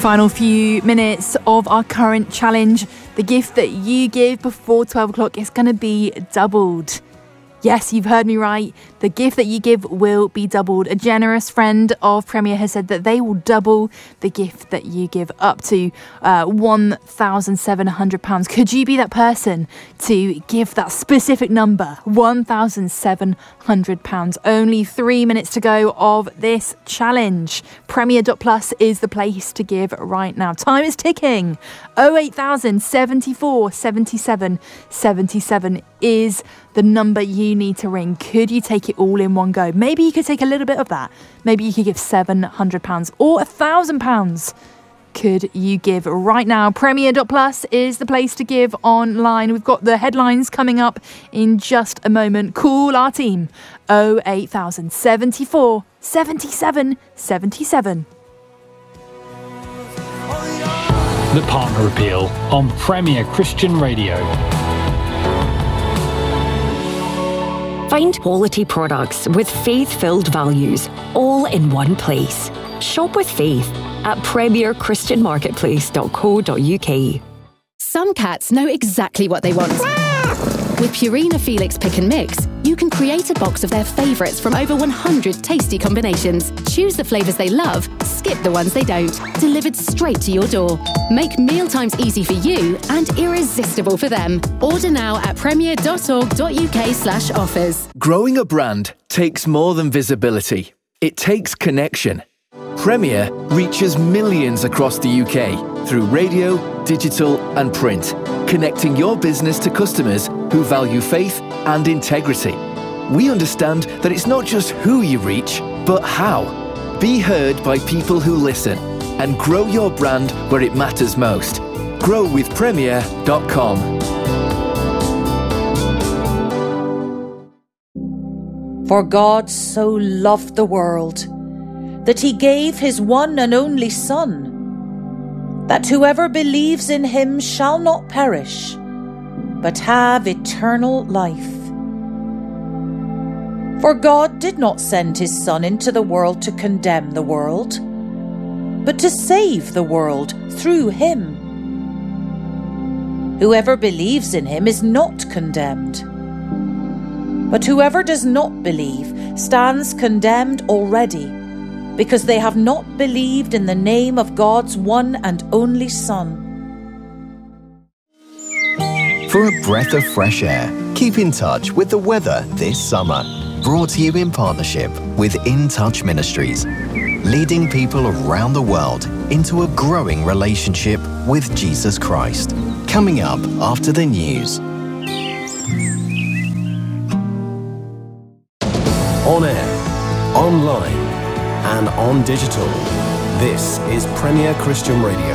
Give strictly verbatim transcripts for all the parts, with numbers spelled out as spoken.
final few minutes of our current challenge. The gift that you give before twelve o'clock is going to be doubled. Yes, you've heard me right. The gift that you give will be doubled. A generous friend of Premier has said that they will double the gift that you give up to uh, one thousand seven hundred pounds. Could you be that person to give that specific number? one thousand seven hundred pounds. Only three minutes to go of this challenge. Premier dot plus is the place to give right now. Time is ticking. oh eight thousand seventy-four seventy-seven seventy-seven is the number you need to ring. Could you take it all in one go? Maybe you could take a little bit of that. Maybe you could give seven hundred pounds or one thousand pounds. Could you give right now? Premier dot plus is the place to give online. We've got the headlines coming up in just a moment. Call our team. oh eight thousand seventy-four seventy-seven seventy-seven. The Partner Appeal on Premier Christian Radio. Find quality products with faith-filled values, all in one place. Shop with faith at premier christian marketplace dot co dot uk. Some cats know exactly what they want. With Purina Felix Pick and Mix, you can create a box of their favourites from over one hundred tasty combinations. Choose the flavours they love, skip the ones they don't. Delivered straight to your door. Make mealtimes easy for you and irresistible for them. Order now at premier dot org dot uk slash offers. Growing a brand takes more than visibility. It takes connection. Premier reaches millions across the U K through radio, digital and print, connecting your business to customers who value faith and integrity. We understand that it's not just who you reach, but how. Be heard by people who listen and grow your brand where it matters most. Grow with premier dot com. For God so loved the world that he gave his one and only Son, that whoever believes in him shall not perish, but have eternal life. For God did not send his Son into the world to condemn the world, but to save the world through him. Whoever believes in him is not condemned, but whoever does not believe stands condemned already, because they have not believed in the name of God's one and only Son. For a breath of fresh air, keep in touch with the weather this summer. Brought to you in partnership with In Touch Ministries, leading people around the world into a growing relationship with Jesus Christ. Coming up after the news. On air, online, and on digital. This is Premier Christian Radio.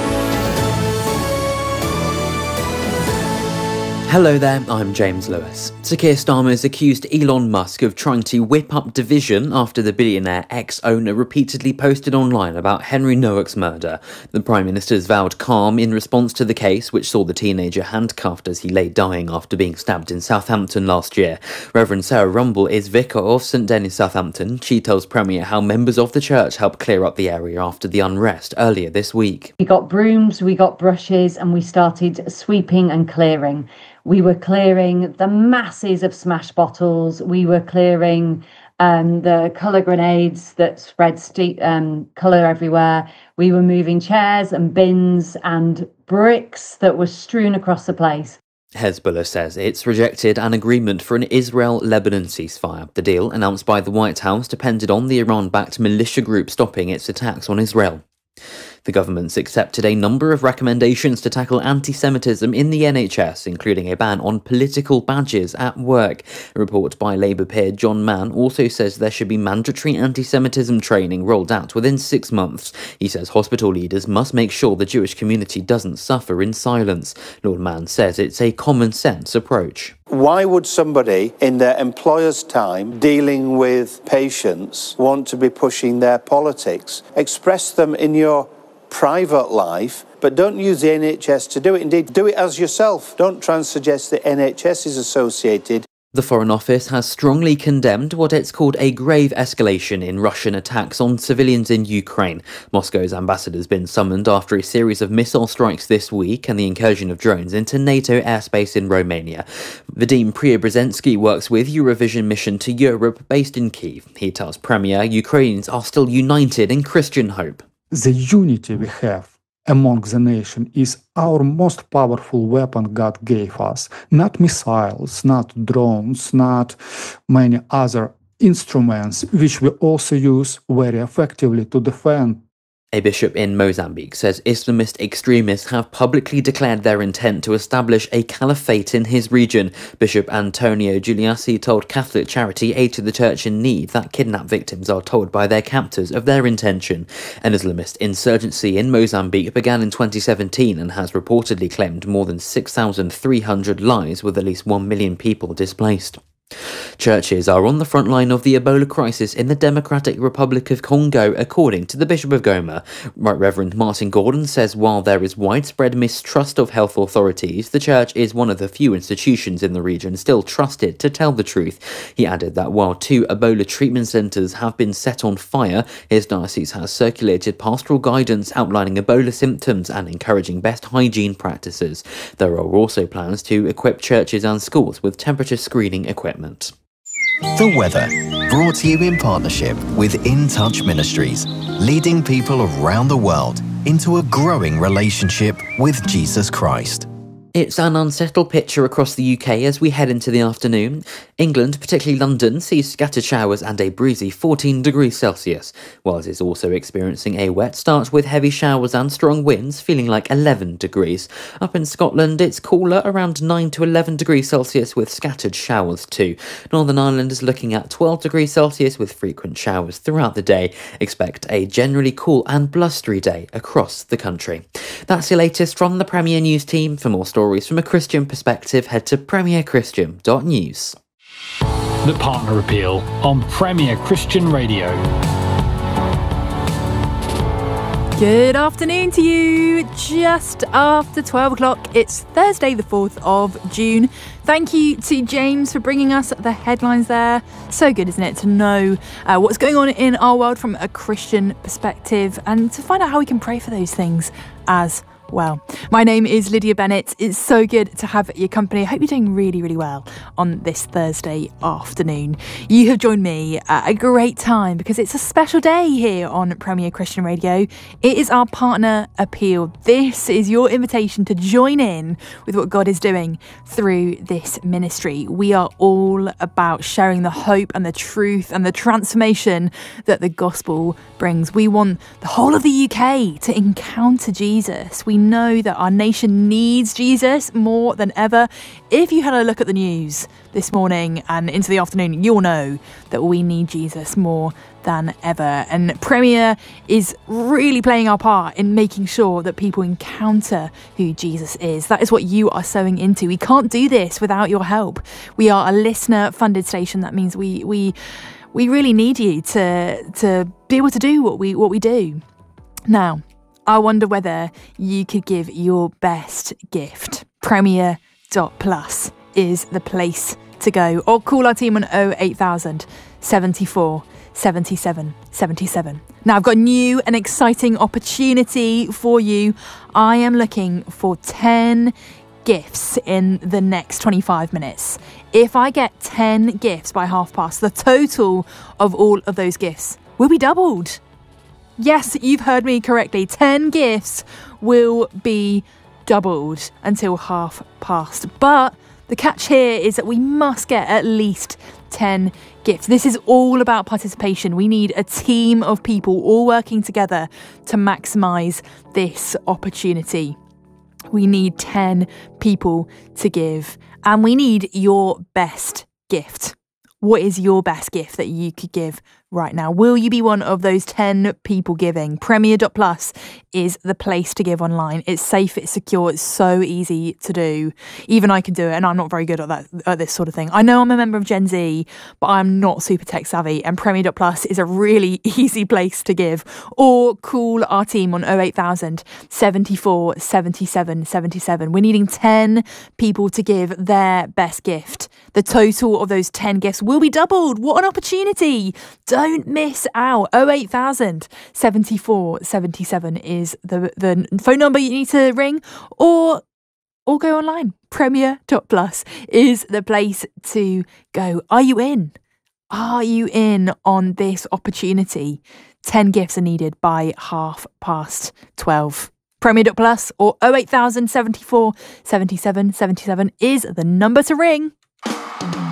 Hello there, I'm James Lewis. Sir Keir Starmer's accused Elon Musk of trying to whip up division after the billionaire ex-owner repeatedly posted online about Henry Noack's murder. The Prime Minister's vowed calm in response to the case, which saw the teenager handcuffed as he lay dying after being stabbed in Southampton last year. Reverend Sarah Rumble is vicar of St Denis, Southampton. She tells Premier how members of the church helped clear up the area after the unrest earlier this week. We got brooms, we got brushes, and we started sweeping and clearing. We were clearing the masses of smashed bottles. We were clearing um, the colour grenades that spread st- um, colour everywhere. We were moving chairs and bins and bricks that were strewn across the place. Hezbollah says it's rejected an agreement for an Israel-Lebanon ceasefire. The deal, announced by the White House, depended on the Iran-backed militia group stopping its attacks on Israel. The government's accepted a number of recommendations to tackle anti-Semitism in the N H S, including a ban on political badges at work. A report by Labour peer John Mann also says there should be mandatory anti-Semitism training rolled out within six months. He says hospital leaders must make sure the Jewish community doesn't suffer in silence. Lord Mann says it's a common-sense approach. Why would somebody in their employer's time dealing with patients want to be pushing their politics? Express them in your private life, but don't use the N H S to do it. Indeed, do it as yourself. Don't try and suggest the N H S is associated The Foreign Office has strongly condemned what it's called a grave escalation in Russian attacks on civilians in Ukraine. Moscow's ambassador has been summoned after a series of missile strikes this week and the incursion of drones into NATO airspace in Romania. Vadim Preobrazhensky works with Eurovision Mission to Europe based in Kyiv. He tells Premier Ukrainians are still united in Christian hope. The unity we have among the nation is our most powerful weapon God gave us. Not missiles, not drones, not many other instruments, which we also use very effectively to defend. A bishop in Mozambique says Islamist extremists have publicly declared their intent to establish a caliphate in his region. Bishop Antonio Giuliassi told Catholic charity Aid to the Church in Need that kidnapped victims are told by their captors of their intention. An Islamist insurgency in Mozambique began in twenty seventeen and has reportedly claimed more than six thousand three hundred lives, with at least one million people displaced. Churches are on the front line of the Ebola crisis in the Democratic Republic of Congo, according to the Bishop of Goma. Right Reverend Martin Gordon says while there is widespread mistrust of health authorities, the church is one of the few institutions in the region still trusted to tell the truth. He added that while two Ebola treatment centres have been set on fire, his diocese has circulated pastoral guidance outlining Ebola symptoms and encouraging best hygiene practices. There are also plans to equip churches and schools with temperature screening equipment. The weather, brought to you in partnership with In Touch Ministries, leading people around the world into a growing relationship with Jesus Christ. It's an unsettled picture across the U K as we head into the afternoon. England, particularly London, sees scattered showers and a breezy fourteen degrees Celsius, whilst it's also experiencing a wet start with heavy showers and strong winds, feeling like eleven degrees. Up in Scotland, it's cooler, around nine to eleven degrees Celsius with scattered showers too. Northern Ireland is looking at twelve degrees Celsius with frequent showers throughout the day. Expect a generally cool and blustery day across the country. That's the latest from the Premier News team. For more stories from a Christian perspective, head to premier christian dot news. The Partner Appeal on Premier Christian Radio. Good afternoon to you. Just after twelve o'clock, it's Thursday the fourth of June. Thank you to James for bringing us the headlines there. So good, isn't it, to know uh, what's going on in our world from a Christian perspective and to find out how we can pray for those things as well. My name is Lydia Bennett. It's so good to have your company. I hope you're doing really, really well on this Thursday afternoon. You have joined me at a great time because it's a special day here on Premier Christian Radio. It is our Partner Appeal. This is your invitation to join in with what God is doing through this ministry. We are all about sharing the hope and the truth and the transformation that the gospel brings. We want the whole of the U K to encounter Jesus. We know that our nation needs Jesus more than ever. If you had a look at the news this morning and into the afternoon, you'll know that we need Jesus more than ever. And Premier is really playing our part in making sure that people encounter who Jesus is. That is what you are sowing into. We can't do this without your help. We are a listener-funded station. That means we we we really need you to to be able to do what we what we do. Now, I wonder whether you could give your best gift. Premier dot plus is the place to go. Or call our team on oh eight thousand, seventy-four, seventy-seven, seventy-seven. Now, I've got a new and exciting opportunity for you. I am looking for ten gifts in the next twenty-five minutes. If I get ten gifts by half past, the total of all of those gifts will be doubled. Yes, you've heard me correctly. ten gifts will be doubled until half past. But the catch here is that we must get at least ten gifts. This is all about participation. We need a team of people all working together to maximise this opportunity. We need ten people to give, and we need your best gift. What is your best gift that you could give right now? Will you be one of those ten people giving? Premier dot plus is the place to give online. It's safe, it's secure, it's so easy to do. Even I can do it, and I'm not very good at that at this sort of thing. I know I'm a member of Gen Z, but I'm not super tech savvy, and Premier dot plus is a really easy place to give. Or call our team on oh eight thousand, seventy-four, seventy-seven, seventy-seven. We're needing ten people to give their best gift The total of those ten gifts will be doubled. What an opportunity. Don't miss out. oh eight thousand, seventy-four, seventy-seven is the, the phone number you need to ring, or or go online. Premier dot plus is the place to go. Are you in? Are you in on this opportunity? ten gifts are needed by half past twelve. Premier dot plus or oh eight thousand, seventy-four, seventy-seven, seventy-seven is the number to ring.